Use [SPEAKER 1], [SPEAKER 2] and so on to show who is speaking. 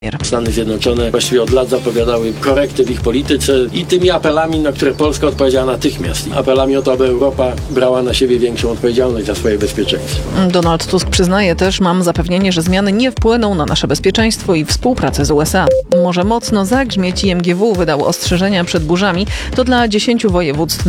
[SPEAKER 1] Stany Zjednoczone właściwie od lat zapowiadały korekty w ich polityce i tymi apelami, na które Polska odpowiedziała natychmiast. Apelami o to, aby Europa brała na siebie większą odpowiedzialność za swoje bezpieczeństwo.
[SPEAKER 2] Donald Tusk przyznaje też, mam zapewnienie, że zmiany nie wpłyną na nasze bezpieczeństwo i współpracę z USA. Może mocno zagrzmieć i MGW wydał ostrzeżenia przed burzami. To dla 10 województw